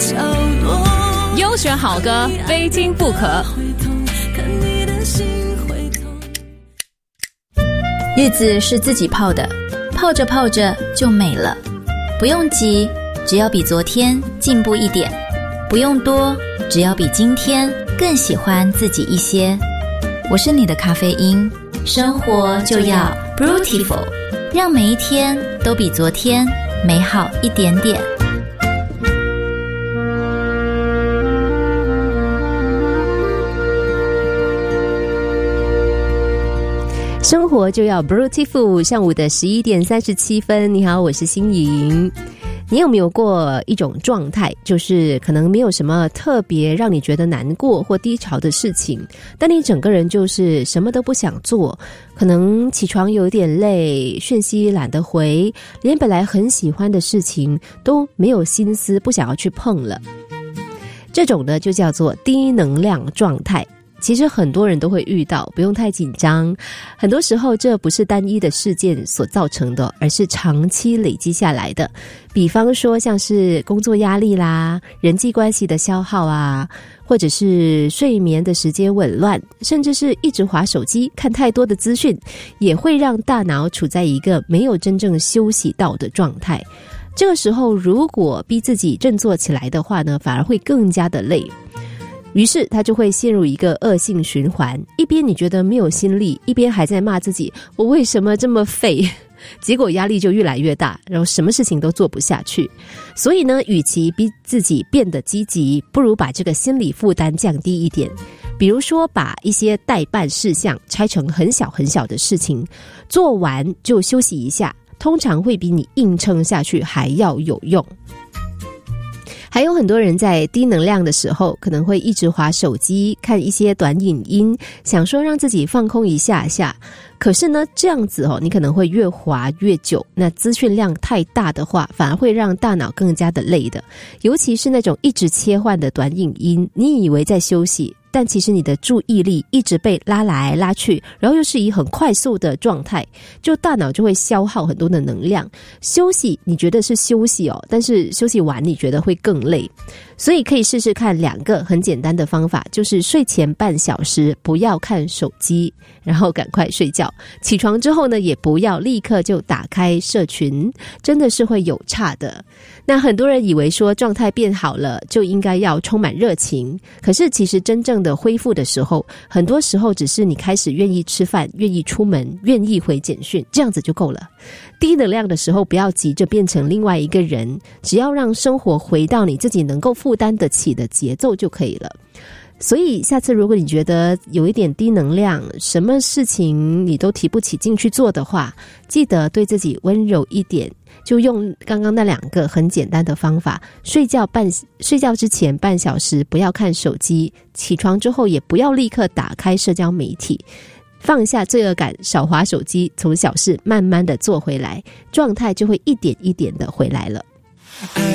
角落， 优选好歌非听不可。 日子是自己泡的，泡着泡着就美了。不用急，只要比昨天进步一点；不用多，只要比今天更喜欢自己一些。我是你的咖啡因，生活就要 Beautiful， 让每一天都比昨天美好一点点。 生活就要 Beautiful， 上午的11点37分，你好，我是欣莹。你有没有过一种状态，就是可能没有什么特别让你觉得难过或低潮的事情，但你整个人就是什么都不想做，可能起床有点累，讯息懒得回，连本来很喜欢的事情都没有心思，不想要去碰了。这种呢就叫做低能量状态。其实很多人都会遇到，不用太紧张。很多时候这不是单一的事件所造成的，而是长期累积下来的。比方说像是工作压力啦，人际关系的消耗啊，或者是睡眠的时间紊乱，甚至是一直滑手机，看太多的资讯，也会让大脑处在一个没有真正休息到的状态。这个时候如果逼自己振作起来的话呢，反而会更加的累。于是他就会陷入一个恶性循环，一边你觉得没有心力，一边还在骂自己，我为什么这么废？结果压力就越来越大，然后什么事情都做不下去。所以呢，与其逼自己变得积极，不如把这个心理负担降低一点。比如说把一些待办事项拆成很小很小的事情，做完就休息一下，通常会比你硬撑下去还要有用。还有很多人在低能量的时候，可能会一直滑手机，看一些短影音，想说让自己放空一下下。可是呢，这样子你可能会越滑越久，那资讯量太大的话，反而会让大脑更加的累的。尤其是那种一直切换的短影音，你以为在休息，但其实你的注意力一直被拉来拉去，然后又是以很快速的状态，就大脑就会消耗很多的能量。休息你觉得是休息但是休息完你觉得会更累。所以可以试试看2个很简单的方法，就是睡前半小时不要看手机，然后赶快睡觉。起床之后呢，也不要立刻就打开社群，真的是会有差的。那很多人以为说状态变好了就应该要充满热情，可是其实真正的恢复的时候，很多时候只是你开始愿意吃饭，愿意出门，愿意回简讯，这样子就够了。低能量的时候不要急着变成另外一个人，只要让生活回到你自己能够负担得起的节奏就可以了。所以下次如果你觉得有一点低能量，什么事情你都提不起劲去做的话，记得对自己温柔一点，就用刚刚那2个很简单的方法。睡觉之前半小时不要看手机，起床之后也不要立刻打开社交媒体，放下罪恶感，少滑手机，从小事慢慢的做回来，状态就会一点一点的回来了。